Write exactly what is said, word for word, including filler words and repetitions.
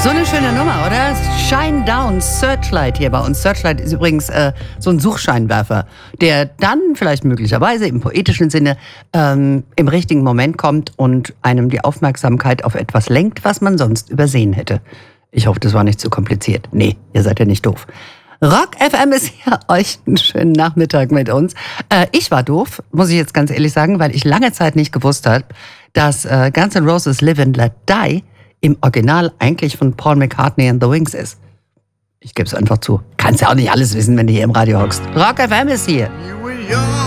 So eine schöne Nummer, oder? Shine Down, Searchlight hier bei uns. Searchlight ist übrigens äh, so ein Suchscheinwerfer, der dann vielleicht möglicherweise im poetischen Sinne ähm, im richtigen Moment kommt und einem die Aufmerksamkeit auf etwas lenkt, was man sonst übersehen hätte. Ich hoffe, das war nicht zu kompliziert. Nee, ihr seid ja nicht doof. Rock F M ist hier euch einen schönen Nachmittag mit uns. Äh, ich war doof, muss ich jetzt ganz ehrlich sagen, weil ich lange Zeit nicht gewusst habe, dass äh, Guns N' Roses Live and Let Die im Original eigentlich von Paul McCartney and the Wings ist. Ich gebe es einfach zu. Kannst ja auch nicht alles wissen, wenn du hier im Radio hockst. Rock F M ist hier.